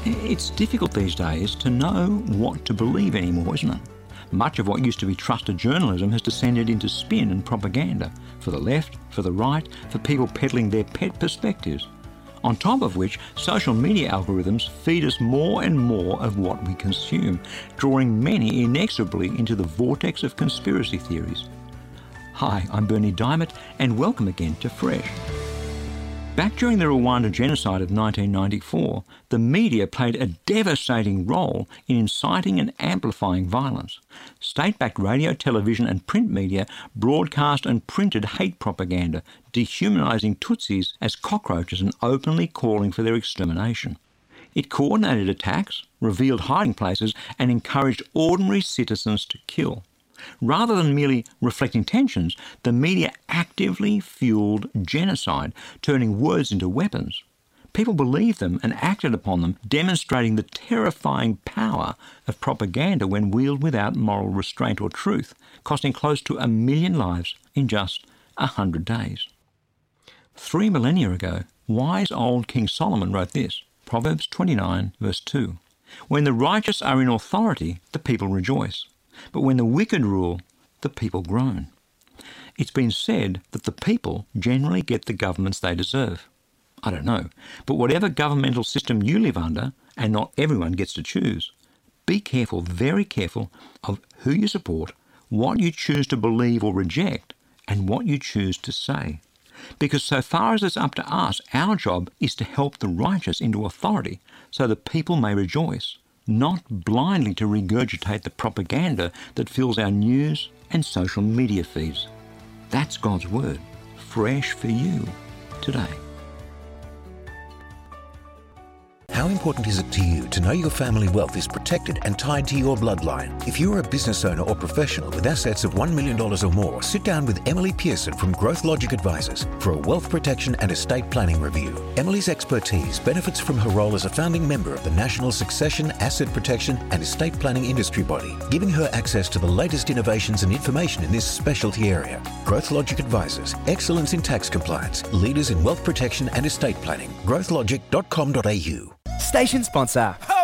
It's difficult these days to know what to believe anymore, isn't it? Much of what used to be trusted journalism has descended into spin and propaganda, for the left, for the right, for people peddling their pet perspectives. On top of which, social media algorithms feed us more and more of what we consume, drawing many inexorably into the vortex of conspiracy theories. Hi, I'm Bernie Diamond, and welcome again to Fresh. Back during the Rwanda genocide of 1994, the media played a devastating role in inciting and amplifying violence. State-backed radio, television and print media broadcast and printed hate propaganda, dehumanising Tutsis as cockroaches and openly calling for their extermination. It coordinated attacks, revealed hiding places and encouraged ordinary citizens to kill. Rather than merely reflecting tensions, the media actively fueled genocide, turning words into weapons. People believed them and acted upon them, demonstrating the terrifying power of propaganda when wielded without moral restraint or truth, costing close to 1 million lives in just 100 days. 3 millennia ago, wise old King Solomon wrote this, Proverbs 29, verse 2, "When the righteous are in authority, the people rejoice. But when the wicked rule, the people groan." It's been said that the people generally get the governments they deserve. I don't know, but whatever governmental system you live under, and not everyone gets to choose, be careful, very careful, of who you support, what you choose to believe or reject, and what you choose to say. Because so far as it's up to us, our job is to help the righteous into authority so the people may rejoice, not blindly to regurgitate the propaganda that fills our news and social media feeds. That's God's Word, fresh for you today. How important is it to you to know your family wealth is protected and tied to your bloodline? If you're a business owner or professional with assets of $1 million or more, sit down with Emily Pearson from Growth Logic Advisors for a wealth protection and estate planning review. Emily's expertise benefits from her role as a founding member of the National Succession, Asset Protection and Estate Planning Industry Body, giving her access to the latest innovations and information in this specialty area. Growth Logic Advisors, excellence in tax compliance, leaders in wealth protection and estate planning. growthlogic.com.au. Station sponsor.